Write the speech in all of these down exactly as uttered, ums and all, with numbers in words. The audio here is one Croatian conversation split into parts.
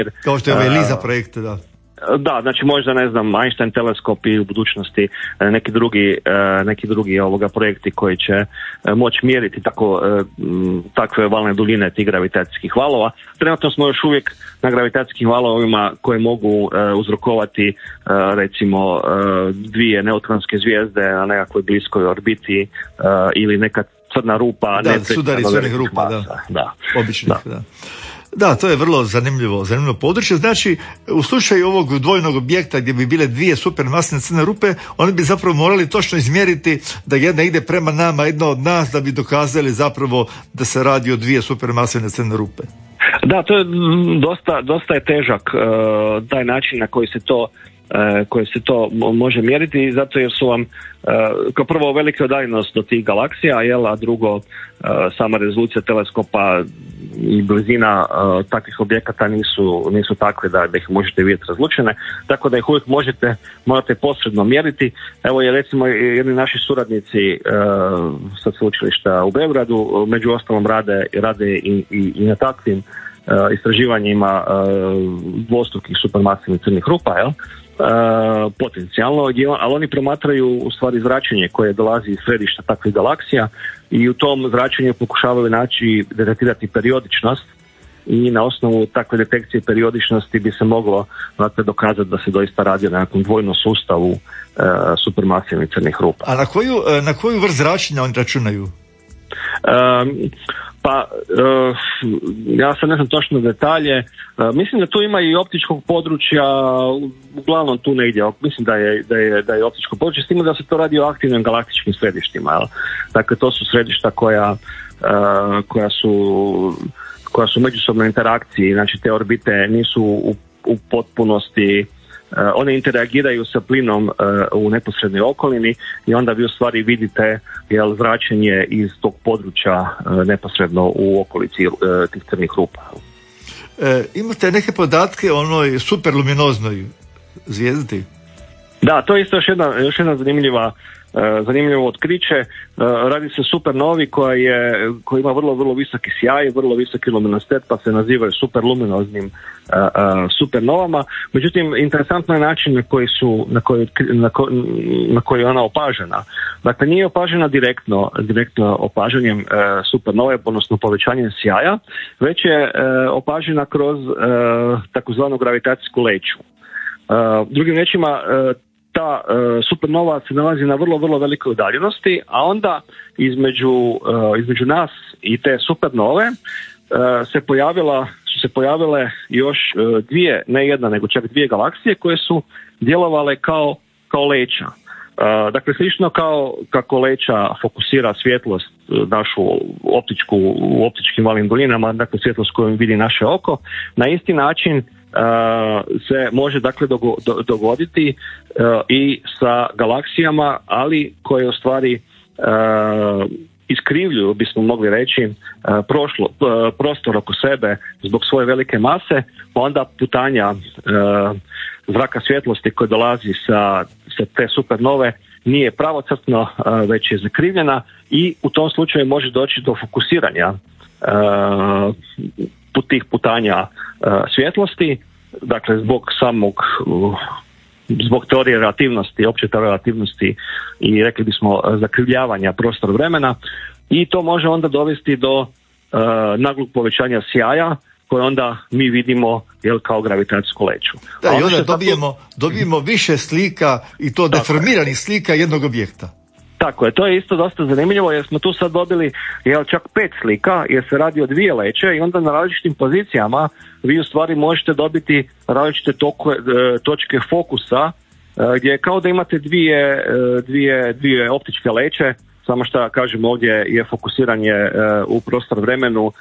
Kao što je ovaj Liza projekt, da. Da, znači možda, ne znam, Einstein teleskop i u budućnosti neki drugi, neki drugi ovoga projekti koji će moći mjeriti tako, takve valne duljine tih gravitacijskih valova. Trenutno smo još uvijek na gravitacijskim valovima koje mogu uzrokovati recimo dvije neutronske zvijezde na nekakvoj bliskoj orbiti ili neka crna rupa. Da, sudari crnih rupa, da. da. Običnih, da. da. Da, to je vrlo zanimljivo, zanimljivo područje. Znači, u slučaju ovog dvojnog objekta gdje bi bile dvije supermasne crne rupe, oni bi zapravo morali točno izmjeriti da jedna ide prema nama, jedna od nas, da bi dokazali zapravo da se radi o dvije supermasne crne rupe. Da, to je dosta, dosta je težak uh, taj način na koji se to Uh, koje se to može mjeriti, zato jer su vam uh, kao prvo velika udaljenost do tih galaksija, jel, a drugo uh, sama rezolucija teleskopa i blizina uh, takvih objekata nisu, nisu takve da, da ih možete vidjeti razlučene, tako da ih uvijek možete, morate posredno mjeriti. Evo je recimo jedni naši suradnici uh, sa sveučilišta u Beogradu, među ostalom rade, rade i, i, i na takvim uh, istraživanjima uh, dvostrukih supermasivnih crnih rupa, jel? Uh, potencijalno, ali oni promatraju u stvari zračenje koje dolazi iz središta takvih galaksija i u tom zračenju pokušavaju naći, detektirati periodičnost i na osnovu takve detekcije periodičnosti bi se moglo, dakle, dokazati da se doista radi o nekakvom dvojnom sustavu uh, supermasivnih crnih rupa. A na koju, na koju vrst zračenja oni računaju? Um, Pa, uh, ja sad ne znam točno detalje, uh, mislim da tu ima i optičkog područja, uglavnom tu negdje, mislim da je, da je, da je optičko područje, s tim da se to radi o aktivnim galaktičkim središtima, jel? Dakle, to su središta koja, uh, koja su, koja su u međusobnoj interakciji, znači te orbite nisu u, u potpunosti, Uh, one interagiraju sa plinom uh, u neposrednoj okolini i onda vi u stvari vidite, jel, zračenje iz tog područja uh, neposredno u okolici uh, tih crnih rupa. E, imate neke podatke o onoj superluminoznoj zvijezdi? Da, to je isto još jedna, još jedna zanimljiva Uh, zanimljivo otkriće. Uh, radi se supernovi koja je, koja ima vrlo, vrlo visoki sjaj, vrlo visoki luminositet, pa se nazivaju superluminoznim uh, uh, supernovama. Međutim, interesantno je način na koji su, na koji, na ko, na koji je ona opažena. Dakle, nije opažena direktno, direktno opažanjem uh, supernove, odnosno povećanjem sjaja, već je uh, opažena kroz uh, takozvanu gravitacijsku leću. Uh, drugim riječima, uh, ta uh, supernova se nalazi na vrlo, vrlo velikoj udaljenosti, a onda između, uh, između nas i te supernove uh, se pojavila, su se pojavile još uh, dvije, ne jedna, nego čak dvije galaksije koje su djelovale kao, kao leća. Uh, dakle, slično kao kako leća fokusira svjetlost uh, našu optičku, u optičkim valnim duljinama, dakle svjetlost koju vidi naše oko, na isti način Uh, se može, dakle, dogo, do, dogoditi uh, i sa galaksijama, ali koje u stvari uh, iskrivljuju, bismo mogli reći, uh, prošlo, uh, prostor oko sebe zbog svoje velike mase, onda putanja uh, zraka svjetlosti koja dolazi sa, sa te supernove nije pravocrtno, uh, već je zakrivljena i u tom slučaju može doći do fokusiranja uh, tih putanja uh, svjetlosti, dakle zbog samog uh, zbog teorije relativnosti, opće teorije relativnosti i rekli bismo uh, zakrivljavanja prostora vremena, i to može onda dovesti do uh, naglog povećanja sjaja koje onda mi vidimo, jel, kao gravitacijsku leću. Da, i onda dobijemo, tako... dobijemo više slika i to deformiranih slika jednog objekta. Tako je, to je isto dosta zanimljivo jer smo tu sad dobili, jel, čak pet slika jer se radi o dvije leće i onda na različitim pozicijama vi u stvari možete dobiti različite tokove, točke fokusa gdje je kao da imate dvije, dvije, dvije optičke leće, samo što kažem ovdje je fokusiranje u prostor vremenu,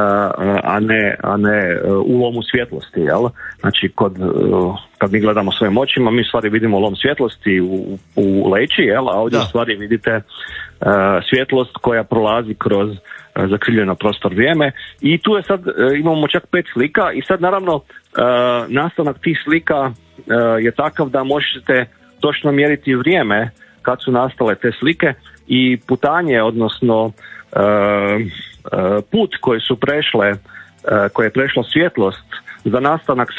a ne, a ne u lomu svjetlosti, jel? Znači kod, kad mi gledamo svojim očima mi u stvari vidimo lom svjetlosti u, u leći, jel? A ovdje da. u stvari vidite uh, svjetlost koja prolazi kroz uh, zakrivljeno prostor vrijeme i tu je sad, uh, imamo čak pet slika i sad naravno uh, nastanak tih slika uh, je takav da možete točno mjeriti vrijeme kad su nastale te slike i putanje, odnosno uh, uh, put koji su prešle, uh, koje je prešla svjetlost za nastanak